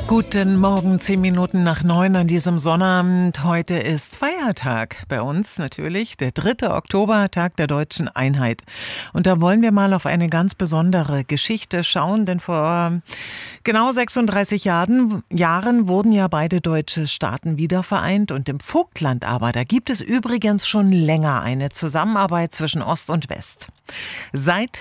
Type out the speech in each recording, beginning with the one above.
Guten Morgen, 10 Minuten nach 9 an diesem Sonnabend. Heute ist Feiertag bei uns natürlich, der 3. Oktober, Tag der Deutschen Einheit. Und da wollen wir mal auf eine ganz besondere Geschichte schauen, denn vor genau 36 Jahren wurden ja beide deutsche Staaten wiedervereint. Und im Vogtland aber, da gibt es übrigens schon länger eine Zusammenarbeit zwischen Ost und West. Seit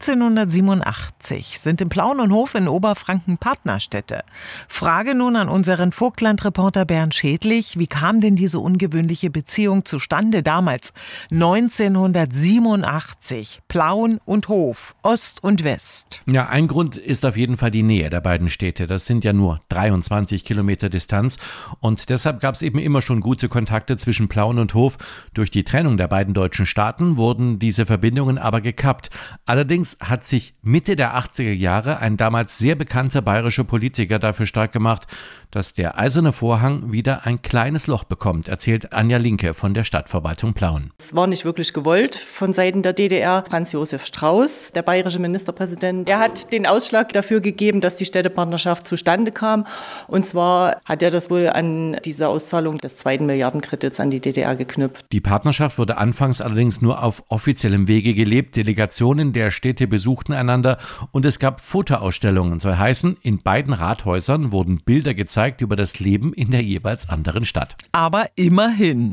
1987 sind im Plauen und Hof in Oberfranken Partnerstädte. Frage nun an unseren Vogtland-Reporter Bernd Schädlich. Wie kam denn diese ungewöhnliche Beziehung zustande damals, 1987? Plauen und Hof, Ost und West. Ja, ein Grund ist auf jeden Fall die Nähe der beiden Städte. Das sind ja nur 23 Kilometer Distanz. Und deshalb gab es eben immer schon gute Kontakte zwischen Plauen und Hof. Durch die Trennung der beiden deutschen Staaten wurden diese Verbindungen aber gekappt. Allerdings hat sich Mitte der 80er Jahre ein damals sehr bekannter bayerischer Politiker dafür stark gemacht, dass der Eiserne Vorhang wieder ein kleines Loch bekommt, erzählt Anja Linke von der Stadtverwaltung Plauen. Es war nicht wirklich gewollt von Seiten der DDR. Franz Josef Strauß, der bayerische Ministerpräsident, er hat den Ausschlag dafür gegeben, dass die Städtepartnerschaft zustande kam. Und zwar hat er das wohl an diese Auszahlung des 2. Milliardenkredits an die DDR geknüpft. Die Partnerschaft wurde anfangs allerdings nur auf offiziellem Wege gelebt. Delegationen der Städte besuchten einander und es gab Fotoausstellungen. Soll heißen, in beiden Rathäusern wurden Bilder gezeigt über das Leben in der jeweils anderen Stadt. Aber immerhin,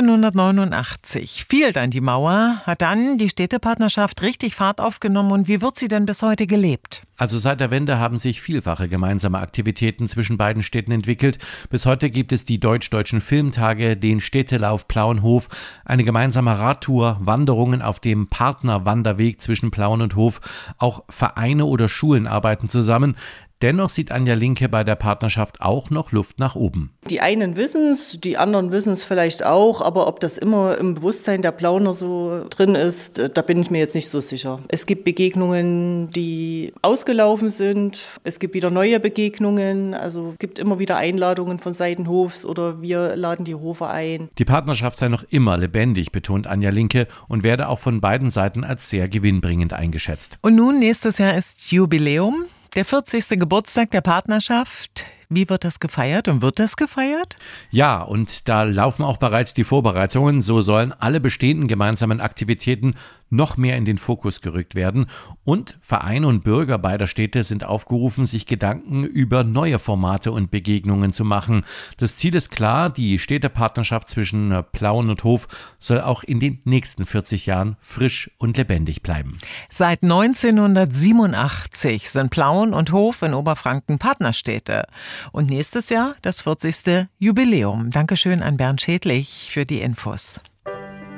1989 fiel dann die Mauer, hat dann die Städtepartnerschaft richtig Fahrt aufgenommen. Und wie wird sie denn bis heute gelebt? Also seit der Wende haben sich vielfache gemeinsame Aktivitäten zwischen beiden Städten entwickelt. Bis heute gibt es die Deutsch-Deutschen Filmtage, den Städtelauf Plauen-Hof, eine gemeinsame Radtour, Wanderungen auf dem Partnerwanderweg zwischen Plauen und Hof. Auch Vereine oder Schulen arbeiten zusammen. Dennoch sieht Anja Linke bei der Partnerschaft auch noch Luft nach oben. Die einen wissen es, die anderen wissen es vielleicht auch, aber ob das immer im Bewusstsein der Plauner so drin ist, da bin ich mir jetzt nicht so sicher. Es gibt Begegnungen, die ausgelaufen sind, es gibt wieder neue Begegnungen, also es gibt immer wieder Einladungen von Seiten Hofs oder wir laden die Hofer ein. Die Partnerschaft sei noch immer lebendig, betont Anja Linke, und werde auch von beiden Seiten als sehr gewinnbringend eingeschätzt. Und nun, nächstes Jahr ist Jubiläum. Der 40. Geburtstag der Partnerschaft. Wie wird das gefeiert und wird das gefeiert? Ja, und da laufen auch bereits die Vorbereitungen. So sollen alle bestehenden gemeinsamen Aktivitäten noch mehr in den Fokus gerückt werden. Und Vereine und Bürger beider Städte sind aufgerufen, sich Gedanken über neue Formate und Begegnungen zu machen. Das Ziel ist klar, die Städtepartnerschaft zwischen Plauen und Hof soll auch in den nächsten 40 Jahren frisch und lebendig bleiben. Seit 1987 sind Plauen und Hof in Oberfranken Partnerstädte. Und nächstes Jahr das 40. Jubiläum. Dankeschön an Bernd Schädlich für die Infos.